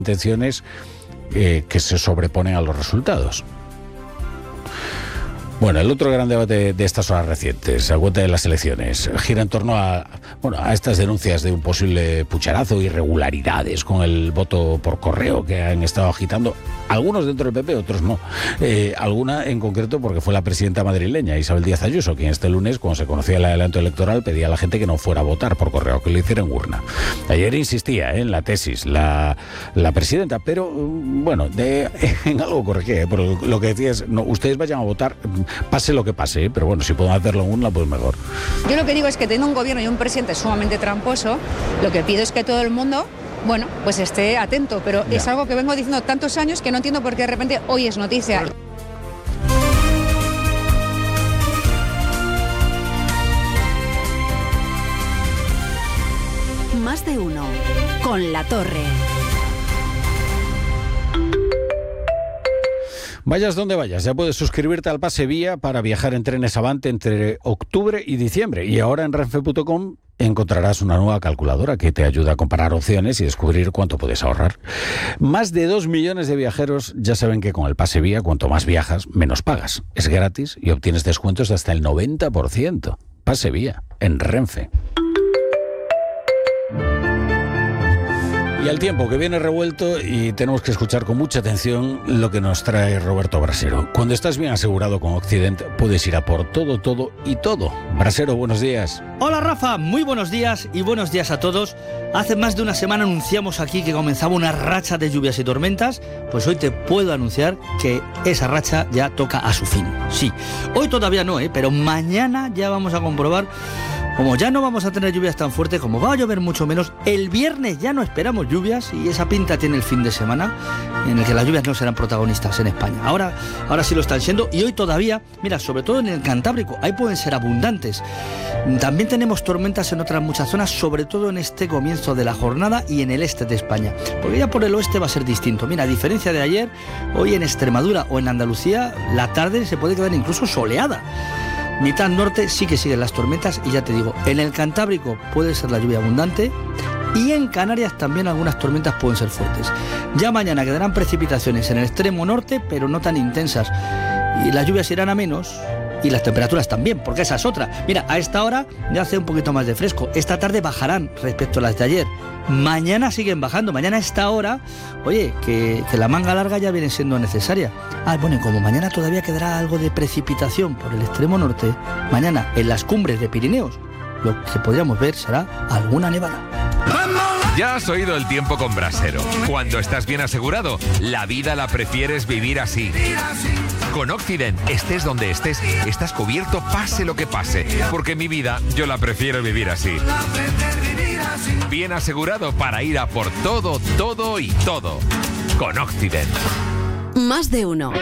intenciones que se sobreponen a los resultados. Bueno, el otro gran debate de estas horas recientes, a cuenta de las elecciones, gira en torno a estas denuncias de un posible pucherazo, irregularidades con el voto por correo que han estado agitando algunos dentro del PP, otros no. Alguna en concreto porque fue la presidenta madrileña, Isabel Díaz Ayuso, quien este lunes, cuando se conocía el adelanto electoral, pedía a la gente que no fuera a votar por correo, que lo hiciera en urna. Ayer insistía en la tesis la presidenta, pero bueno, en algo corregía, por lo que decía es, no, ustedes vayan a votar, pase lo que pase, pero bueno, si pueden hacerlo en urna, pues mejor. Yo lo que digo es que teniendo un gobierno y un presidente sumamente tramposo, lo que pido es que todo el mundo, bueno, pues esté atento, pero es algo que vengo diciendo tantos años que no entiendo por qué de repente hoy es noticia. Más de uno, con La Torre. Vayas donde vayas, ya puedes suscribirte al Pase Vía para viajar en trenes Avante entre octubre y diciembre. Y ahora en renfe.com encontrarás una nueva calculadora que te ayuda a comparar opciones y descubrir cuánto puedes ahorrar. Más de 2 millones de viajeros ya saben que con el Pase Vía, cuanto más viajas, menos pagas. Es gratis y obtienes descuentos de hasta el 90%. Pase Vía, en Renfe. Y al tiempo que viene revuelto y tenemos que escuchar con mucha atención lo que nos trae Roberto Brasero. Cuando estás bien asegurado con Occident, puedes ir a por todo, todo y todo. Brasero, buenos días. Hola Rafa, muy buenos días y buenos días a todos. Hace más de una semana anunciamos aquí que comenzaba una racha de lluvias y tormentas. Pues hoy te puedo anunciar que esa racha ya toca a su fin. Sí, hoy todavía no, pero mañana ya vamos a comprobar. Como ya no vamos a tener lluvias tan fuertes, como va a llover mucho menos, el viernes ya no esperamos lluvias y esa pinta tiene el fin de semana en el que las lluvias no serán protagonistas en España. Ahora sí lo están siendo y hoy todavía, mira, sobre todo en el Cantábrico, ahí pueden ser abundantes. También tenemos tormentas en otras muchas zonas, sobre todo en este comienzo de la jornada y en el este de España, porque ya por el oeste va a ser distinto. Mira, a diferencia de ayer, hoy en Extremadura o en Andalucía, la tarde se puede quedar incluso soleada. Mitad norte sí que siguen las tormentas y ya te digo, en el Cantábrico puede ser la lluvia abundante y en Canarias también algunas tormentas pueden ser fuertes. Ya mañana quedarán precipitaciones en el extremo norte, pero no tan intensas. Y las lluvias irán a menos y las temperaturas también, porque esa es otra. Mira, a esta hora ya hace un poquito más de fresco. Esta tarde bajarán respecto a las de ayer. Mañana siguen bajando. Mañana a esta hora, oye, que la manga larga ya viene siendo necesaria. Bueno, y como mañana todavía quedará algo de precipitación por el extremo norte, mañana en las cumbres de Pirineos lo que podríamos ver será alguna nevada. Ya has oído el tiempo con Brasero. Cuando estás bien asegurado, la vida la prefieres vivir así. Con Occident, estés donde estés, estás cubierto pase lo que pase. Porque mi vida, yo la prefiero vivir así. Bien asegurado para ir a por todo, todo y todo. Con Occident. Más de uno.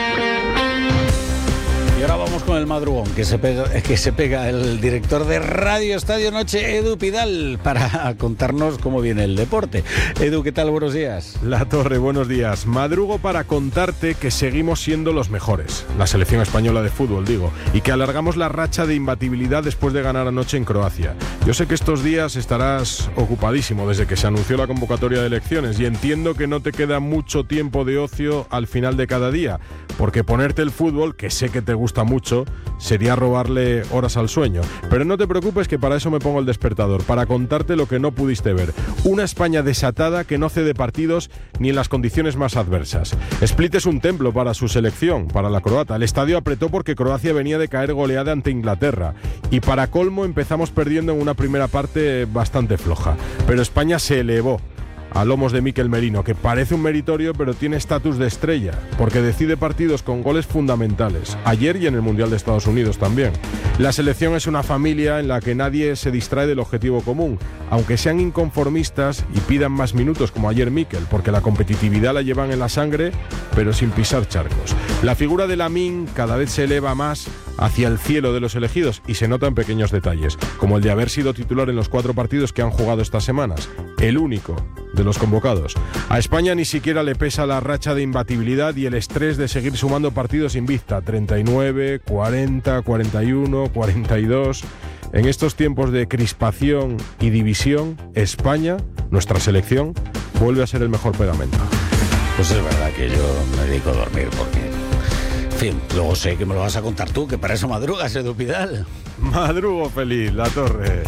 Y ahora vamos con el madrugón que se pega el director de Radio Estadio Noche, Edu Pidal, para contarnos cómo viene el deporte. Edu, ¿qué tal? Buenos días. La Torre, buenos días. Madrugo para contarte que seguimos siendo los mejores, la selección española de fútbol, digo, y que alargamos la racha de imbatibilidad después de ganar anoche en Croacia. Yo sé que estos días estarás ocupadísimo desde que se anunció la convocatoria de elecciones y entiendo que no te queda mucho tiempo de ocio al final de cada día, porque ponerte el fútbol, que sé que te gusta mucho, sería robarle horas al sueño. Pero no te preocupes, que para eso me pongo el despertador, para contarte lo que no pudiste ver. Una España desatada que no cede partidos ni en las condiciones más adversas. Split es un templo para su selección, para la croata. El estadio apretó porque Croacia venía de caer goleada ante Inglaterra. Y para colmo empezamos perdiendo en una primera parte bastante floja. Pero España se elevó a lomos de Mikel Merino, que parece un meritorio pero tiene estatus de estrella, porque decide partidos con goles fundamentales, ayer y en el Mundial de Estados Unidos también. La selección es una familia en la que nadie se distrae del objetivo común, aunque sean inconformistas y pidan más minutos como ayer Mikel, porque la competitividad la llevan en la sangre, pero sin pisar charcos. La figura de Lamine cada vez se eleva más hacia el cielo de los elegidos y se nota en pequeños detalles, como el de haber sido titular en los 4 partidos que han jugado estas semanas, el único de los convocados. A España ni siquiera le pesa la racha de imbatibilidad y el estrés de seguir sumando partidos invicta, 39, 40, 41, 42... En estos tiempos de crispación y división, España, nuestra selección, vuelve a ser el mejor pegamento. Pues es verdad que yo me dedico a dormir porque... En fin, luego sé que me lo vas a contar tú, que para eso madrugas, Edu Pidal. Madrugo feliz, La Torre.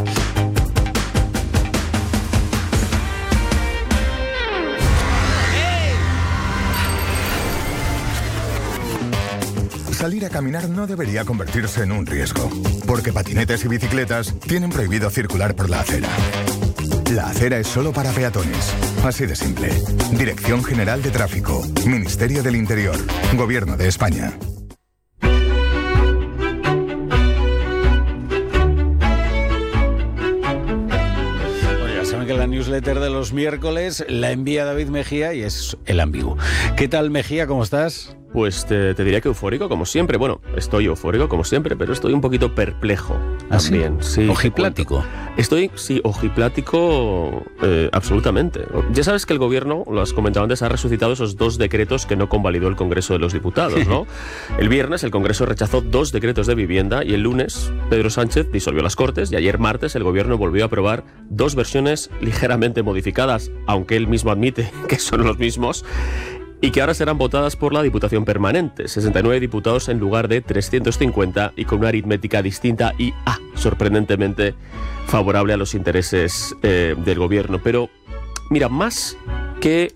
Salir a caminar no debería convertirse en un riesgo, porque patinetes y bicicletas tienen prohibido circular por la acera. La acera es solo para peatones. Así de simple. Dirección General de Tráfico. Ministerio del Interior. Gobierno de España. Que la newsletter de los miércoles la envía David Mejía y es el ambiguo. ¿Qué tal, Mejía? ¿Cómo estás? Pues te diría que eufórico, como siempre. Bueno, estoy eufórico, como siempre, pero estoy un poquito perplejo también. ¿Sí? ¿Ojiplático? Sí, ojiplático absolutamente. Ya sabes que el gobierno, lo has comentado antes, ha resucitado esos 2 decretos que no convalidó el Congreso de los Diputados, ¿no? El viernes el Congreso rechazó 2 decretos de vivienda y el lunes Pedro Sánchez disolvió las Cortes y ayer martes el gobierno volvió a aprobar 2 versiones ligeramente modificadas, aunque él mismo admite que son los mismos, y que ahora serán votadas por la Diputación Permanente, 69 diputados en lugar de 350 y con una aritmética distinta y, sorprendentemente, favorable a los intereses del gobierno. Pero, mira, más que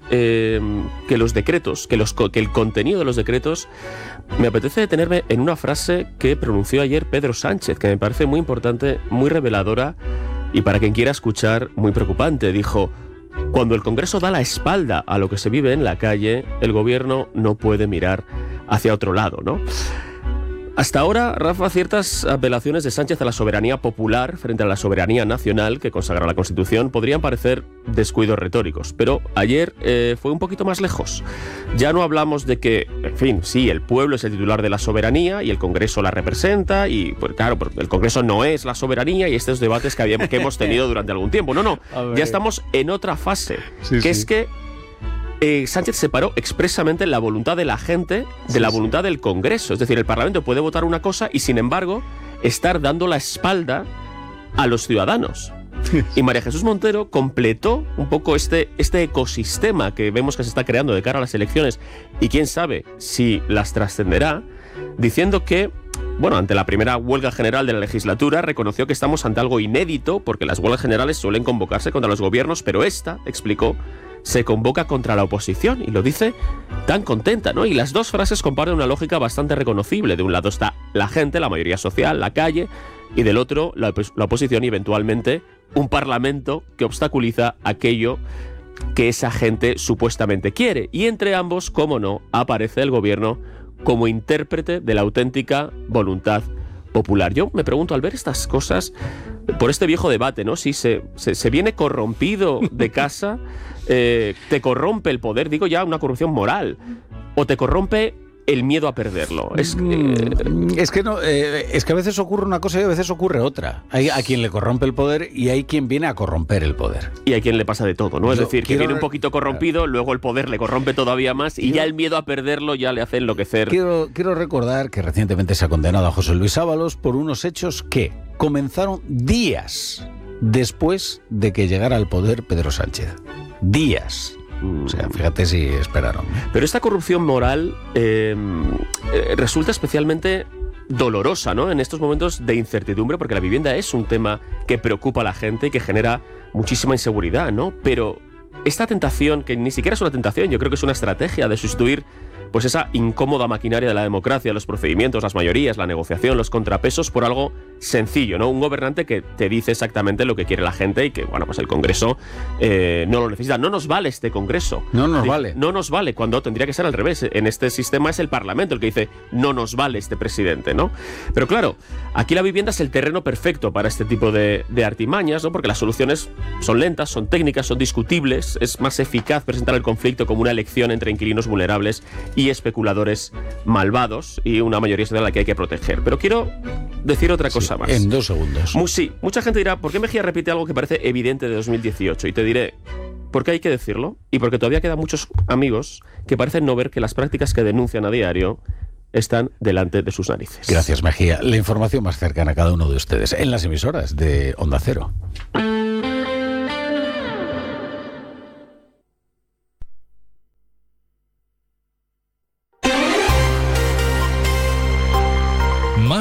los decretos, que el contenido de los decretos, me apetece detenerme en una frase que pronunció ayer Pedro Sánchez, que me parece muy importante, muy reveladora y, para quien quiera escuchar, muy preocupante. Dijo: cuando el Congreso da la espalda a lo que se vive en la calle, el gobierno no puede mirar hacia otro lado, ¿no? Hasta ahora, Rafa, ciertas apelaciones de Sánchez a la soberanía popular frente a la soberanía nacional que consagra la Constitución podrían parecer descuidos retóricos, pero ayer fue un poquito más lejos. Ya no hablamos de que, en fin, sí, el pueblo es el titular de la soberanía y el Congreso la representa y, pues claro, el Congreso no es la soberanía y estos debates que hemos tenido durante algún tiempo. No, ya estamos en otra fase, es que Sánchez separó expresamente la voluntad de la gente de la voluntad del Congreso. Es decir, el Parlamento puede votar una cosa y, sin embargo, estar dando la espalda a los ciudadanos. Y María Jesús Montero completó un poco este ecosistema que vemos que se está creando de cara a las elecciones, y quién sabe si las trascenderá, diciendo que, bueno, ante la primera huelga general de la legislatura, reconoció que estamos ante algo inédito, porque las huelgas generales suelen convocarse contra los gobiernos, pero esta, explicó, se convoca contra la oposición, y lo dice tan contenta, ¿no? Y las 2 frases comparten una lógica bastante reconocible. De un lado está la gente, la mayoría social, la calle, y del otro la oposición y, eventualmente, un parlamento que obstaculiza aquello que esa gente supuestamente quiere. Y entre ambos, cómo no, aparece el gobierno como intérprete de la auténtica voluntad popular. Yo me pregunto, al ver estas cosas, por este viejo debate, ¿no? Si se viene corrompido de casa, te corrompe el poder, digo ya una corrupción moral, o te corrompe el miedo a perderlo. Es que a veces ocurre una cosa y a veces ocurre otra. Hay a quien le corrompe el poder y hay quien viene a corromper el poder. Y hay quien le pasa de todo, ¿no? Es decir, que viene un poquito corrompido, luego el poder le corrompe todavía más y ya el miedo a perderlo ya le hace enloquecer. Quiero recordar que recientemente se ha condenado a José Luis Ábalos por unos hechos que comenzaron días después de que llegara al poder Pedro Sánchez. Días. O sea, fíjate si esperaron. Pero esta corrupción moral resulta especialmente dolorosa, ¿no? En estos momentos de incertidumbre, porque la vivienda es un tema que preocupa a la gente y que genera muchísima inseguridad, ¿no? Pero esta tentación, que ni siquiera es una tentación, yo creo que es una estrategia de sustituir pues esa incómoda maquinaria de la democracia, los procedimientos, las mayorías, la negociación, los contrapesos, por algo sencillo, ¿no? Un gobernante que te dice exactamente lo que quiere la gente y que, bueno, pues el Congreso no lo necesita. No nos vale este Congreso. No nos vale. No nos vale, cuando tendría que ser al revés. En este sistema es el Parlamento el que dice no nos vale este presidente, ¿no? Pero claro, aquí la vivienda es el terreno perfecto para este tipo de artimañas, ¿no? Porque las soluciones son lentas, son técnicas, son discutibles. Es más eficaz presentar el conflicto como una elección entre inquilinos vulnerables y especuladores malvados y una mayoría social a la que hay que proteger. Pero quiero decir otra cosa más. En 2 segundos. Sí, mucha gente dirá, ¿por qué Mejía repite algo que parece evidente de 2018? Y te diré, porque hay que decirlo y porque todavía quedan muchos amigos que parecen no ver que las prácticas que denuncian a diario están delante de sus narices. Gracias, Mejía. La información más cercana a cada uno de ustedes en las emisoras de Onda Cero.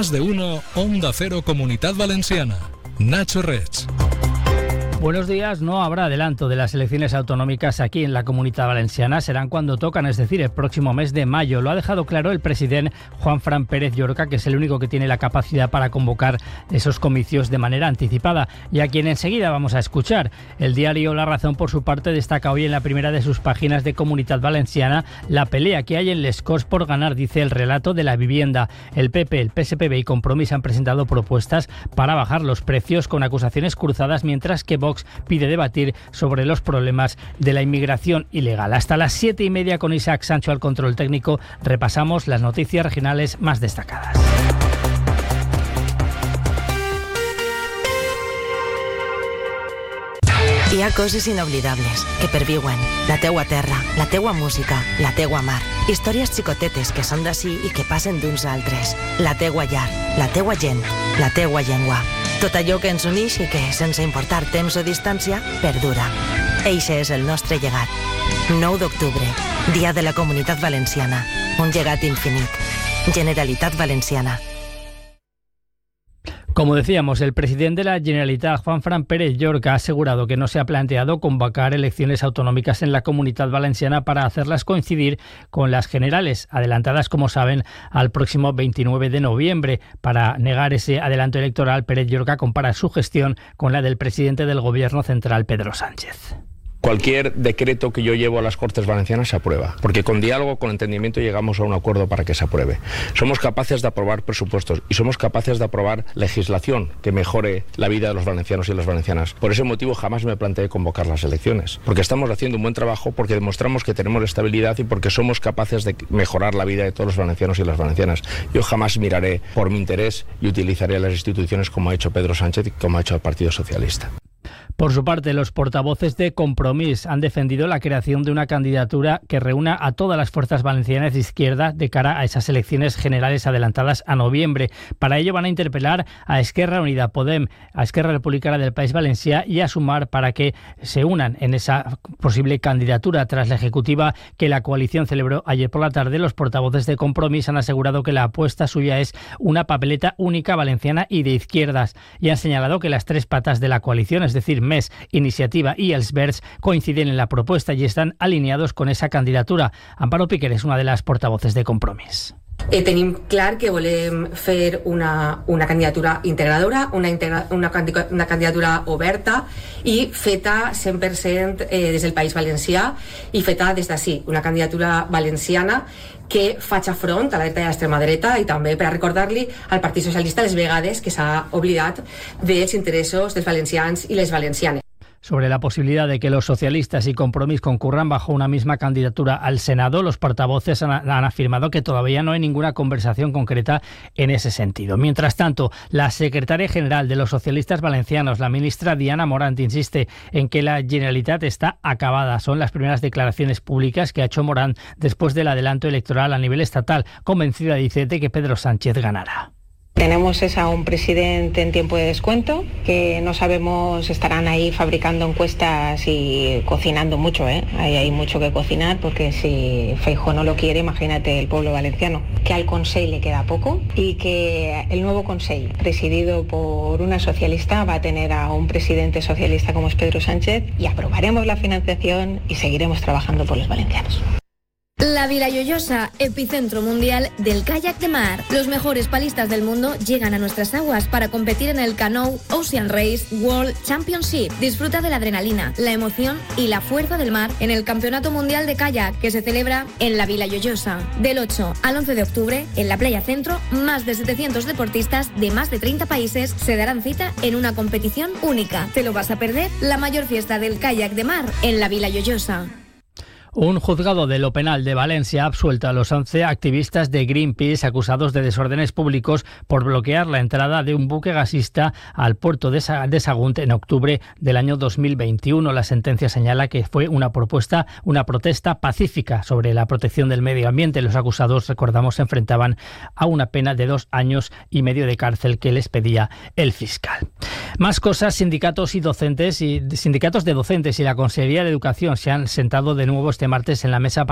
Más de uno, Onda Cero Comunitat Valenciana. Nacho Reig. Buenos días. No habrá adelanto de las elecciones autonómicas aquí en la Comunitat Valenciana. Serán cuando tocan, es decir, el próximo mes de mayo. Lo ha dejado claro el presidente Juanfran Pérez Llorca, que es el único que tiene la capacidad para convocar esos comicios de manera anticipada, y a quien enseguida vamos a escuchar. El diario La Razón, por su parte, destaca hoy en la primera de sus páginas de Comunitat Valenciana la pelea que hay en Les Corts por ganar, dice, el relato de la vivienda. El PP, el PSPB y Compromís han presentado propuestas para bajar los precios con acusaciones cruzadas, mientras que Vox pide debatir sobre los problemas de la inmigración ilegal. Hasta las 7:30 con Isaac Sancho al control técnico repasamos las noticias regionales más destacadas. Hi ha coses inoblidables que perviuen. La teua terra, la teua música, la teua mar. Històries xicotetes que són d'ací i que passen d'uns altres. La teua llar, la teua gent, la teua llengua. Tot allò que ens uneix i que, sense importar temps o distància, perdura. Eixe és el nostre llegat. 9 d'octubre, Dia de la Comunitat Valenciana. Un llegat infinit. Generalitat Valenciana. Como decíamos, el presidente de la Generalitat, Juanfran Pérez Llorca, ha asegurado que no se ha planteado convocar elecciones autonómicas en la Comunitat Valenciana para hacerlas coincidir con las generales, adelantadas, como saben, al próximo 29 de noviembre. Para negar ese adelanto electoral, Pérez Llorca compara su gestión con la del presidente del Gobierno central, Pedro Sánchez. Cualquier decreto que yo llevo a las Cortes Valencianas se aprueba, porque con diálogo, con entendimiento llegamos a un acuerdo para que se apruebe. Somos capaces de aprobar presupuestos y somos capaces de aprobar legislación que mejore la vida de los valencianos y las valencianas. Por ese motivo jamás me planteé convocar las elecciones, porque estamos haciendo un buen trabajo, porque demostramos que tenemos estabilidad y porque somos capaces de mejorar la vida de todos los valencianos y las valencianas. Yo jamás miraré por mi interés y utilizaré las instituciones como ha hecho Pedro Sánchez y como ha hecho el Partido Socialista. Por su parte, los portavoces de Compromís han defendido la creación de una candidatura que reúna a todas las fuerzas valencianas de izquierda de cara a esas elecciones generales adelantadas a noviembre. Para ello van a interpelar a Esquerra Unida Podem, a Esquerra Republicana del País Valencià y a Sumar para que se unan en esa posible candidatura. Tras la ejecutiva que la coalición celebró ayer por la tarde, los portavoces de Compromís han asegurado que la apuesta suya es una papeleta única valenciana y de izquierdas, y han señalado que las tres patas de la coalición, es decir, MES, Iniciativa y els Verds, coinciden en la propuesta y están alineados con esa candidatura. Amparo Piquer es una de las portavoces de Compromís. Tenim clar que volem fer una candidatura integradora, una candidatura oberta i feta 100% des del País Valencià i feta des d'ací, una candidatura valenciana que faci front a la dreta i a l'extrema dreta, i també per a recordar-li al Partit Socialista les vegades que s'ha oblidat dels interessos dels valencians i les valencianes. Sobre la posibilidad de que los socialistas y Compromís concurran bajo una misma candidatura al Senado, los portavoces han afirmado que todavía no hay ninguna conversación concreta en ese sentido. Mientras tanto, la secretaria general de los socialistas valencianos, la ministra Diana Morant, insiste en que la Generalitat está acabada. Son las primeras declaraciones públicas que ha hecho Morant después del adelanto electoral a nivel estatal, convencida, dice, de que Pedro Sánchez ganará. Tenemos a un presidente en tiempo de descuento, que no sabemos, estarán ahí fabricando encuestas y cocinando mucho, hay mucho que cocinar, porque si Feijóo no lo quiere, imagínate el pueblo valenciano. Que al Consell le queda poco y que el nuevo Consell, presidido por una socialista, va a tener a un presidente socialista como es Pedro Sánchez, y aprobaremos la financiación y seguiremos trabajando por los valencianos. La Vila Lloyosa, epicentro mundial del kayak de mar. Los mejores palistas del mundo llegan a nuestras aguas para competir en el Canoe Ocean Race World Championship. Disfruta de la adrenalina, la emoción y la fuerza del mar en el Campeonato Mundial de Kayak, que se celebra en la Vila Lloyosa. Del 8 al 11 de octubre, en la Playa Centro, más de 700 deportistas de más de 30 países se darán cita en una competición única. ¿Te lo vas a perder? La mayor fiesta del kayak de mar en la Vila Lloyosa. Un juzgado de lo penal de Valencia ha absuelto a los 11 activistas de Greenpeace acusados de desórdenes públicos por bloquear la entrada de un buque gasista al puerto de Sagunt en octubre del año 2021. La sentencia señala que fue una protesta pacífica sobre la protección del medio ambiente. Los acusados, recordamos, se enfrentaban a una pena de 2 años y medio de cárcel que les pedía el fiscal. Más cosas, sindicatos de docentes y la Consejería de Educación se han sentado de nuevo este martes en la mesa